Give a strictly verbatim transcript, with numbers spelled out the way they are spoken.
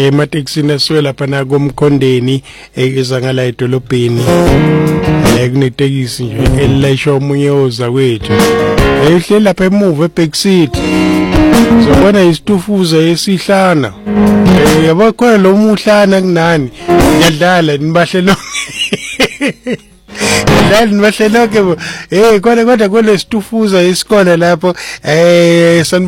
emateksini aswela lapha na komkhondeni ezangala edolobheni ekunetekisi nje elisho umunye oza kwethu ehle lapha emuva ebackseat zobona isitufuza esihlana yabo khona lo muhlana kunani ngiyadlala nibahlelo la nibahlelo ke eh kodwa kodwa kule situfuza esikhona lapho eh